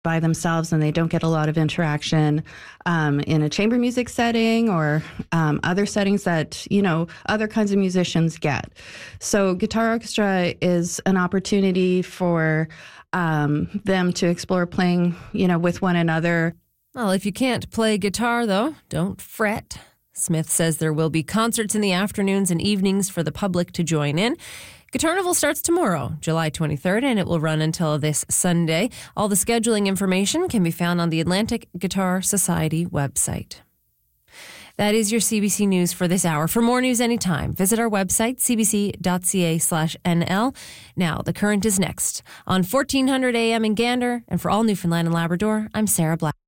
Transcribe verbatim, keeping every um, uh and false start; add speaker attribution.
Speaker 1: by themselves and they don't get a lot of interaction um, in a chamber music setting or um, other settings that, you know, other kinds of musicians get. So guitar orchestra is an opportunity for um, them to explore playing, you know, with one another.
Speaker 2: Well, if you can't play guitar, though, don't fret. Smith says there will be concerts in the afternoons and evenings for the public to join in. Guitarnival starts tomorrow, July twenty-third, and it will run until this Sunday. All the scheduling information can be found on the Atlantic Guitar Society website. That is your C B C News for this hour. For more news anytime, visit our website, cbc.ca slash NL. Now, the current is next on fourteen hundred A M in Gander, and for all Newfoundland and Labrador, I'm Sarah Black.